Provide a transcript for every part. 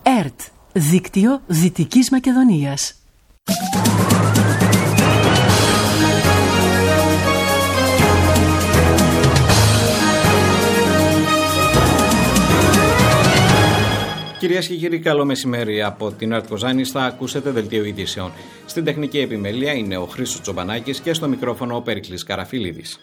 ΕΡΤ, Δίκτυο Δυτικής Μακεδονίας. Κυρίες και κύριοι, καλό μεσημέρι από την ΕΡΤ Κοζάνης. Θα ακούσετε δελτίο ειδήσεων. Στην τεχνική επιμέλεια είναι ο Χρήστος Τσομπανάκης και στο μικρόφωνο ο Περικλής Καραφίλιδης.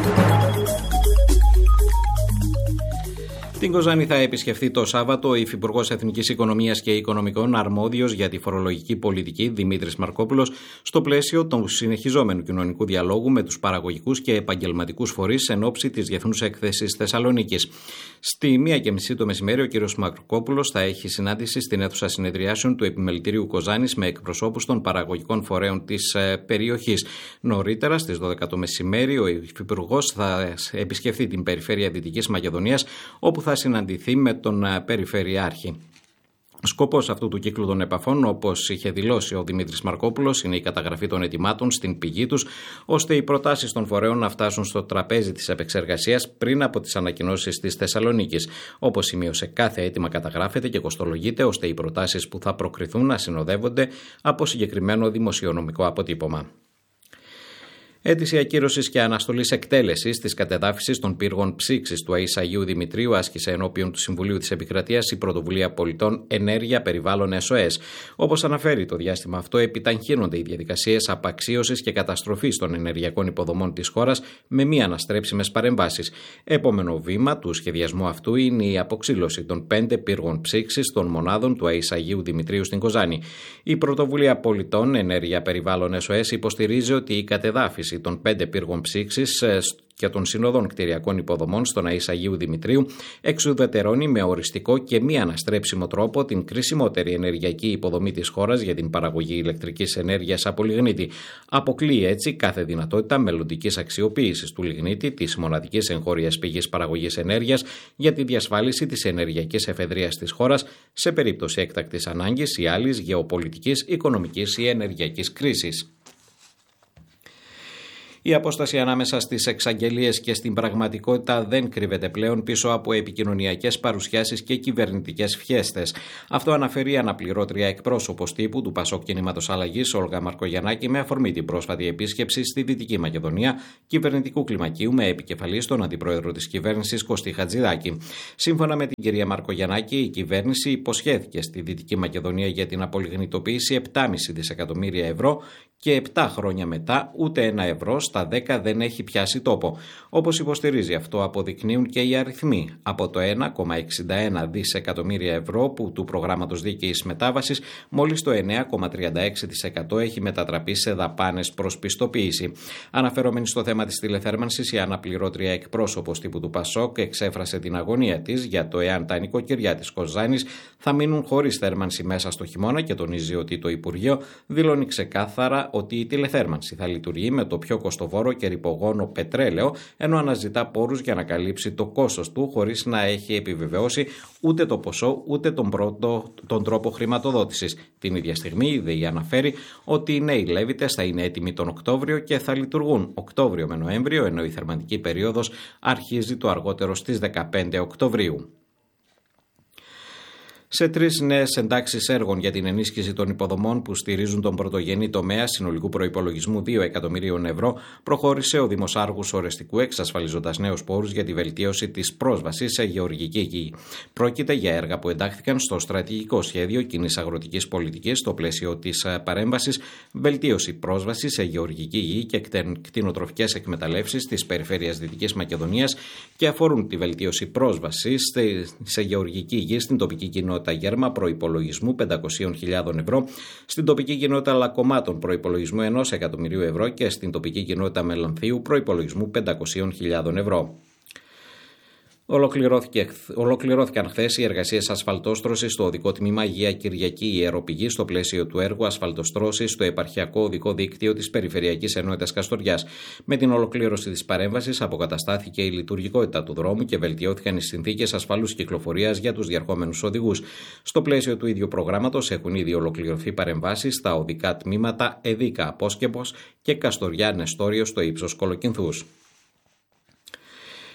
Την Κοζάνη θα επισκεφθεί το Σάββατο ο Υφυπουργός Εθνικής Οικονομίας και Οικονομικών, αρμόδιος για τη φορολογική πολιτική, Δημήτρης Μαρκόπουλος, στο πλαίσιο του συνεχιζόμενου κοινωνικού διαλόγου με τους παραγωγικούς και επαγγελματικούς φορείς εν ώψη της Διεθνούς Έκθεσης Θεσσαλονίκης. Στη 1:30 το μεσημέρι, ο κ. Μαρκόπουλος θα έχει συνάντηση στην αίθουσα συνεδριάσεων του Επιμελητηρίου Κοζάνης με εκπροσώπους των παραγωγικών φορέων της περιοχής. Νωρίτερα, στις 12 το μεσημέρι, ο Υφυπουργός θα επισκεφθεί την περιφέρεια Δυτικής Μακεδονίας, όπου θα συναντηθεί με τον Περιφερειάρχη. Σκοπός αυτού του κύκλου των επαφών, όπως είχε δηλώσει ο Δημήτρης Μαρκόπουλος, είναι η καταγραφή των αιτημάτων στην πηγή τους, ώστε οι προτάσεις των φορέων να φτάσουν στο τραπέζι της επεξεργασίας πριν από τις ανακοινώσεις της Θεσσαλονίκης. Όπως σημείωσε, κάθε αίτημα καταγράφεται και κοστολογείται, ώστε οι προτάσεις που θα προκριθούν να συνοδεύονται από συγκεκριμένο δημοσιονομικό αποτύπωμα. Αίτηση ακύρωσης και αναστολής εκτέλεσης της κατεδάφισης των πύργων ψήξης του ΑΕΣ Αγίου Δημητρίου άσκησε ενώπιον του Συμβουλίου της Επικρατείας η Πρωτοβουλία Πολιτών Ενέργεια Περιβάλλον SOS. Όπως αναφέρει, το διάστημα αυτό επιταχύνονται οι διαδικασίες απαξίωσης και καταστροφής των ενεργειακών υποδομών της χώρας με μη αναστρέψιμες παρεμβάσεις. Επόμενο βήμα του σχεδιασμού αυτού είναι η αποξήλωση των 5 πύργων ψήξης των μονάδων του ΑΕΣ Αγίου Δημητρίου στην Κοζάνη. Η Πρωτοβουλία Πολιτών Ενέργεια Περιβάλλον SOS υποστηρίζει ότι η κατεδάφιση των 5 πύργων ψήξης και των συνοδών κτηριακών υποδομών στον ΑΕΣ Αγίου Δημητρίου εξουδετερώνει με οριστικό και μη αναστρέψιμο τρόπο την κρισιμότερη ενεργειακή υποδομή της χώρας για την παραγωγή ηλεκτρικής ενέργειας από λιγνίτη. Αποκλείει έτσι κάθε δυνατότητα μελλοντικής αξιοποίησης του λιγνίτη, της μοναδικής εγχώριας πηγής παραγωγής ενέργειας, για τη διασφάλιση της ενεργειακής εφεδρείας της χώρας σε περίπτωση έκτακτης ανάγκης ή άλλης γεωπολιτικής, οικονομικής ή ενεργειακής κρίσης. Η απόσταση ανάμεσα στις εξαγγελίες και στην πραγματικότητα δεν κρύβεται πλέον πίσω από επικοινωνιακές παρουσιάσεις και κυβερνητικές φιέστες. Αυτό αναφέρει η αναπληρώτρια εκπρόσωπος τύπου του Πασόκ Κινήματος Αλλαγής, Όλγα Μαρκογιαννάκη, με αφορμή την πρόσφατη επίσκεψη στη Δυτική Μακεδονία κυβερνητικού κλιμακίου με επικεφαλή στον αντιπρόεδρο της κυβέρνησης Κωστή Χατζηδάκη. Σύμφωνα με την κυρία Μαρκογιαννάκη, η κυβέρνηση υποσχέθηκε στη Δυτική Μακεδονία για την απολιγνητοποίηση 7,5 δισεκατομμύρια ευρώ και 7 χρόνια μετά ούτε 1 ευρώ στα 10 δεν έχει πιάσει τόπο. Όπως υποστηρίζει αυτό αποδεικνύουν και οι αριθμοί. Από το 1,61 δισεκατομμύρια ευρώ του προγράμματος δίκαιης μετάβασης, μόλις το 9,36% έχει μετατραπεί σε δαπάνες προς πιστοποίηση. Αναφερόμενη στο θέμα της τηλεθέρμανσης, η αναπληρώτρια εκπρόσωπος τύπου του Πασόκ εξέφρασε την αγωνία της για το εάν τα νοικοκυριά της Κοζάνης θα μείνουν χωρίς θέρμανση μέσα στο χειμώνα και τονίζει ότι το Υπουργείο δηλώνει ξεκάθαρα ότι η τηλεθέρμανση θα λειτουργεί με το πιο κοστοβόρο και ρυπογόνο πετρέλαιο, ενώ αναζητά πόρους για να καλύψει το κόστος του, χωρίς να έχει επιβεβαιώσει ούτε το ποσό ούτε τον τρόπο χρηματοδότησης. Την ίδια στιγμή η ΔΕΗ αναφέρει ότι οι νέοι Λέβητες θα είναι έτοιμοι τον Οκτώβριο και θα λειτουργούν Οκτώβριο με Νοέμβριο, ενώ η θερματική περίοδος αρχίζει το αργότερο στις 15 Οκτωβρίου. Σε 3 νέες εντάξεις έργων για την ενίσχυση των υποδομών που στηρίζουν τον πρωτογενή τομέα συνολικού προϋπολογισμού 2 εκατομμυρίων ευρώ, προχώρησε ο Δήμος Άργους Ορεστικού, εξασφαλίζοντας νέους πόρους για τη βελτίωση της πρόσβασης σε γεωργική γη. Πρόκειται για έργα που εντάχθηκαν στο στρατηγικό σχέδιο κοινής αγροτικής πολιτικής στο πλαίσιο της παρέμβασης βελτίωση πρόσβασης σε γεωργική γη και κτηνοτροφικές εκμεταλλεύσεις της περιφέρειας Δυτικής Μακεδονίας και αφορούν τη βελτίωση πρόσβασης σε γεωργική γη στην τοπική κοινότητα Γέρμα προϋπολογισμού 500.000 ευρώ, στην τοπική κοινότητα Λακκωμάτων προϋπολογισμού 1 εκατομμυρίου ευρώ και στην τοπική κοινότητα Μελανθίου προϋπολογισμού 500.000 ευρώ. Ολοκληρώθηκαν χθες οι εργασίες ασφαλτόστρωσης στο οδικό τμήμα Αγία Κυριακή Ιεροπηγή στο πλαίσιο του έργου ασφαλτοστρώσης στο επαρχιακό οδικό δίκτυο της Περιφερειακής Ενότητας Καστοριάς. Με την ολοκλήρωση της παρέμβασης αποκαταστάθηκε η λειτουργικότητα του δρόμου και βελτιώθηκαν οι συνθήκες ασφαλούς κυκλοφορίας για τους διερχόμενους οδηγούς. Στο πλαίσιο του ίδιου προγράμματος έχουν ήδη ολοκληρωθεί παρεμβάσεις στα οδικά τμήματα Εδίκα Απόσκεπος και Καστοριά Νεστόριο στο ύψος Κολοκυνθούς.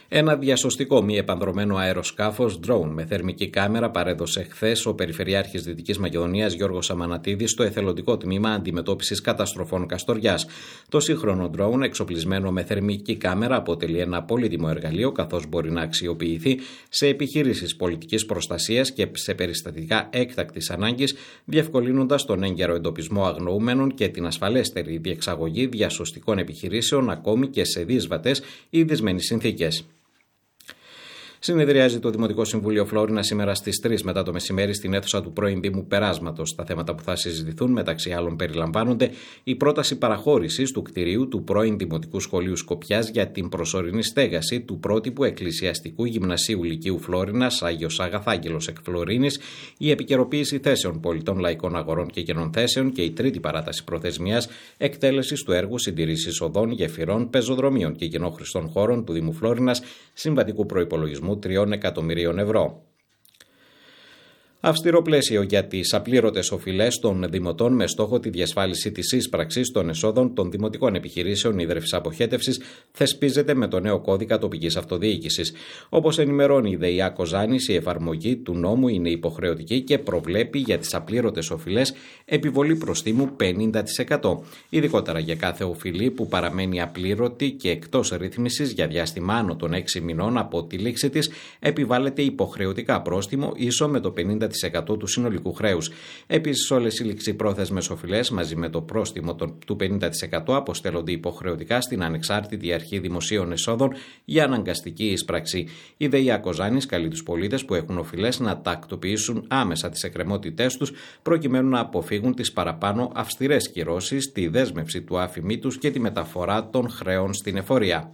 Ένα διασωστικό μη επανδρωμένο αεροσκάφος drone με θερμική κάμερα παρέδωσε χθες ο Περιφερειάρχης Δυτικής Μακεδονίας Γιώργος Αμανατίδης στο εθελοντικό τμήμα αντιμετώπισης καταστροφών Καστοριάς. Το σύγχρονο drone, εξοπλισμένο με θερμική κάμερα, αποτελεί ένα πολύτιμο εργαλείο καθώς μπορεί να αξιοποιηθεί σε επιχειρήσεις πολιτικής προστασίας και σε περιστατικά έκτακτης ανάγκης, διευκολύνοντας τον έγκαιρο εντοπισμό αγνοούμενων και την ασφαλέστερη διεξαγωγή διασωστικών επιχειρήσεων ακόμη και σε δύσβατες ή δυσμενείς συνθήκες. Συνεδριάζει το Δημοτικό Συμβούλιο Φλόρινα σήμερα στις 3 μετά το μεσημέρι στην αίθουσα του πρώην Δήμου Περάσματος. Τα θέματα που θα συζητηθούν, μεταξύ άλλων, περιλαμβάνονται η πρόταση παραχώρησης του κτηρίου του πρώην Δημοτικού Σχολείου Σκοπιάς για την προσωρινή στέγαση του πρότυπου Εκκλησιαστικού Γυμνασίου Λυκείου Φλόρινας Άγιος Αγαθάγγελος εκ Φλωρίνης, η επικαιροποίηση θέσεων πολιτών λαϊκών αγορών και κενών θέσεων και η τρίτη παράταση προθεσμίας εκτέλεσης του έργου συντηρήσεις οδών, γεφυρών, πεζοδρομίων και κοινόχρηστων χώρων του Δήμου Φλόρινας συμβατικού προϋπολογισμού 3 εκατομμυρίων ευρώ. Αυστηρό πλαίσιο για τις απλήρωτες οφειλές των δημοτών με στόχο τη διασφάλιση της εισπραξής των εσόδων των δημοτικών επιχειρήσεων ίδρευσης αποχέτευσης θεσπίζεται με το νέο κώδικα τοπικής αυτοδιοίκησης. Όπως ενημερώνει η ΔΕΙΑ Κοζάνης, η εφαρμογή του νόμου είναι υποχρεωτική και προβλέπει για τις απλήρωτες οφειλές επιβολή προστίμου 50%. Ειδικότερα για κάθε οφειλή που παραμένει απλήρωτη και εκτός ρύθμισης για διάστημα άνω των 6 μηνών από τη λήξη της, επιβάλλεται υποχρεωτικά πρόστιμο ίσο με το 50% του συνολικού χρέους. Επίσης, όλες οι ληξιπρόθεσμες οφειλές μαζί με το πρόστιμο του 50% αποστέλλονται υποχρεωτικά στην Ανεξάρτητη Αρχή Δημοσίων Εσόδων για αναγκαστική εισπράξη. Η ΔΕΙΑ Κοζάνης καλεί τους πολίτες που έχουν οφειλές να τακτοποιήσουν άμεσα τις εκκρεμότητές τους προκειμένου να αποφύγουν τις παραπάνω αυστηρές κυρώσεις, τη δέσμευση του άφημί τους και τη μεταφορά των χρέων στην εφορία.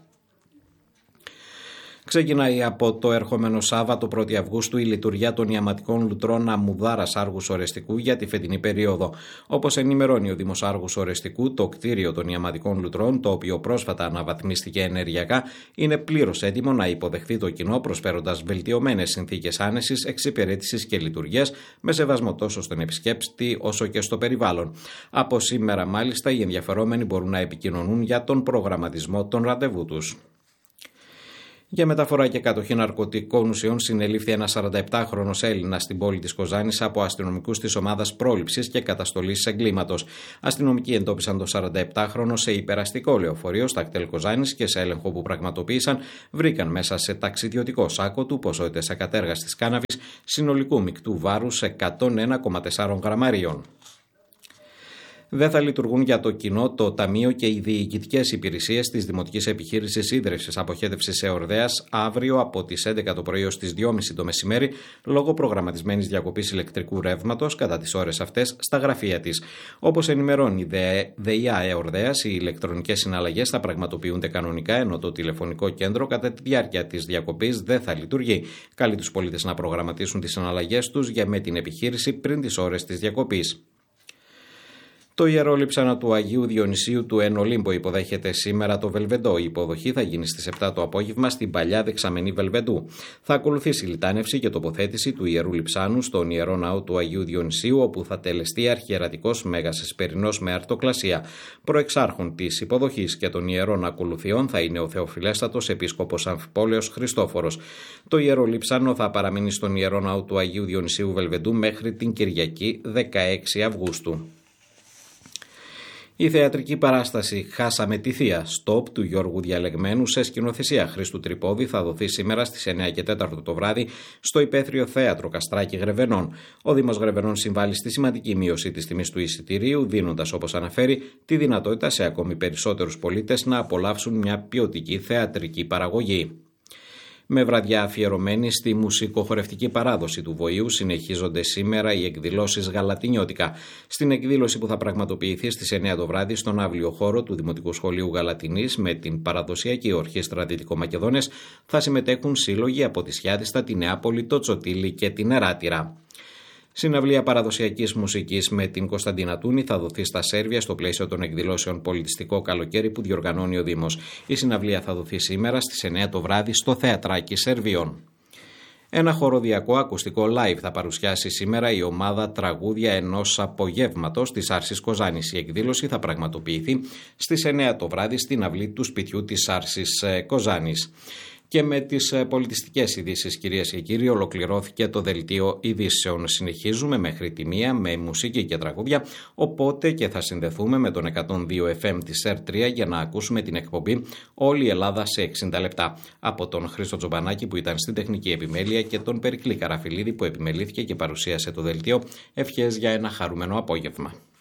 Ξεκινάει από το ερχόμενο Σάββατο 1η Αυγούστου η λειτουργία των ιαματικών λουτρών Αμμουδάρας Άργους Ορεστικού για τη φετινή περίοδο. Όπως ενημερώνει ο Δήμος Άργους Ορεστικού, το κτίριο των ιαματικών λουτρών, το οποίο πρόσφατα αναβαθμίστηκε ενεργειακά, είναι πλήρως έτοιμο να υποδεχθεί το κοινό, προσφέροντας βελτιωμένες συνθήκες άνεσης, εξυπηρέτησης και λειτουργίας, με σεβασμό τόσο στον επισκέπτη όσο και στο περιβάλλον. Από σήμερα, μάλιστα, οι ενδιαφερόμενοι μπορούν να επικοινωνούν για τον προγραμματισμό των ραντεβού τους. Για μεταφορά και κατοχή ναρκωτικών ουσιών συνελήφθη ένας 47χρονος Έλληνας στην πόλη της Κοζάνης από αστυνομικούς της ομάδας πρόληψης και καταστολής εγκλήματος. Αστυνομικοί εντόπισαν τον 47χρονο σε υπεραστικό λεωφορείο στα κτέλ Κοζάνης και σε έλεγχο που πραγματοποίησαν βρήκαν μέσα σε ταξιδιωτικό σάκο του ποσότητες ακατέργαστης κάναβης συνολικού μεικτού βάρους 101,4 γραμμαρίων. Δεν θα λειτουργούν για το κοινό το Ταμείο και οι διοικητικές υπηρεσίες της Δημοτικής Επιχείρησης Ίδρευσης Αποχέτευσης Εορδαίας αύριο από τις 11 το πρωί ως τις 2.30 το μεσημέρι λόγω προγραμματισμένης διακοπής ηλεκτρικού ρεύματος κατά τις ώρες αυτές στα γραφεία της. Όπως ενημερώνει η ΔΕΙΑ Εορδαίας, οι ηλεκτρονικές συναλλαγές θα πραγματοποιούνται κανονικά ενώ το τηλεφωνικό κέντρο κατά τη διάρκεια της διακοπής δεν θα λειτουργεί. Καλεί τους πολίτες να προγραμματίσουν τις συναλλαγές τους με την επιχείρηση πριν τις ώρες της διακοπής. Το Ιερό Λείψανο του Αγίου Διονυσίου του Εν Ολύμπο υποδέχεται σήμερα το Βελβεντό. Η υποδοχή θα γίνει στις 7 το απόγευμα στην παλιά δεξαμενή Βελβεντού. Θα ακολουθήσει λιτάνευση και τοποθέτηση του Ιερού Λειψάνου στον Ιερό Ναό του Αγίου Διονυσίου, όπου θα τελεστεί αρχιερατικός Μέγας Εσπερινός με αρτοκλασία. Προεξάρχων της υποδοχής και των ιερών ακολουθιών θα είναι ο Θεοφιλέστατος Επίσκοπος Αμφιπόλεως Χριστόφορος. Το Ιερό Λείψανο θα παραμείνει στον Ιερό Ναό του Αγίου Διονυσίου Βελβεντού μέχρι την Κυριακή 16 Αυγούστου. Η θεατρική παράσταση «Χάσαμε τη Θεία» Στοπ του Γιώργου Διαλεγμένου σε σκηνοθεσία Χρήστου Τρυπόδη θα δοθεί σήμερα στις 9 και 4 το βράδυ στο Υπαίθριο Θέατρο Καστράκη Γρεβενών. Ο Δήμος Γρεβενών συμβάλλει στη σημαντική μείωση της τιμής του εισιτηρίου, δίνοντας, όπως αναφέρει, τη δυνατότητα σε ακόμη περισσότερους πολίτες να απολαύσουν μια ποιοτική θεατρική παραγωγή. Με βραδιά αφιερωμένη στη μουσικοχορευτική παράδοση του Βοηού συνεχίζονται σήμερα οι εκδηλώσεις Γαλατινιώτικα. Στην εκδήλωση που θα πραγματοποιηθεί στις 9 το βράδυ στον αύλιο χώρο του Δημοτικού Σχολείου Γαλατινής με την παραδοσιακή ορχήστρα Δυτικομακεδόνες θα συμμετέχουν σύλλογοι από τη Σιάτιστα, τη Νεάπολη, το Τσοτήλι και την Εράτηρα. Συναυλία παραδοσιακής μουσικής με την Κωνσταντίνα Τούνη θα δοθεί στα Σέρβια στο πλαίσιο των εκδηλώσεων Πολιτιστικό Καλοκαίρι που διοργανώνει ο Δήμος. Η συναυλία θα δοθεί σήμερα στις 9 το βράδυ στο Θεατράκι Σερβιών. Ένα χοροδιακό ακουστικό live θα παρουσιάσει σήμερα η ομάδα Τραγούδια ενός απογεύματος της Άρσης Κοζάνης. Η εκδήλωση θα πραγματοποιηθεί στις 9 το βράδυ στην αυλή του σπιτιού της Άρσης Κοζάνης. Και με τις πολιτιστικές ειδήσεις, κυρίες και κύριοι, ολοκληρώθηκε το δελτίο ειδήσεων. Συνεχίζουμε μέχρι τη 1 με μουσική και τραγούδια, οπότε και θα συνδεθούμε με τον 102 FM της R3 για να ακούσουμε την εκπομπή «Όλη η Ελλάδα σε 60 λεπτά». Από τον Χρήστο Τζομπανάκη που ήταν στην τεχνική επιμέλεια και τον Περικλή Καραφιλίδη που επιμελήθηκε και παρουσίασε το δελτίο. Ευχές για ένα χαρούμενο απόγευμα.